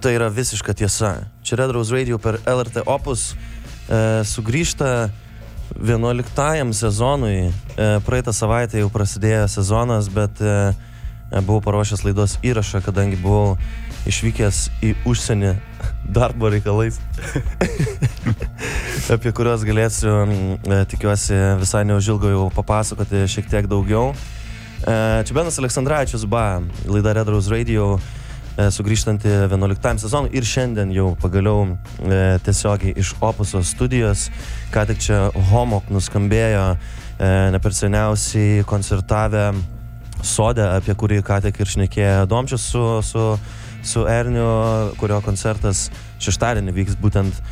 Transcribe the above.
Tai yra visiška tiesa. Čia Red Rose Radio per LRT Opus sugrįžta 11 sezonui. Praeitą savaitę jau prasidėjo sezonas, bet buvau paruošęs laidos įrašą, kadangi buvau išvykęs į užsienį darbo reikalais, apie kuriuos galėsiu, tikiuosi, visai neužilgo jau papasakoti šiek tiek daugiau. Čia Benas Aleksandravičius, laida Red Rose Radio, sugrįžtanti 11 sezonui ir šiandien jau pagaliau tiesiogiai iš Opuso studijos. Ką tik čia Homok nuskambėjo, ne per seniausiai koncertavę Sode, apie kurį ką tik ir šnekėjo Domčius su Erniu, kurio koncertas šeštadienį vyks būtent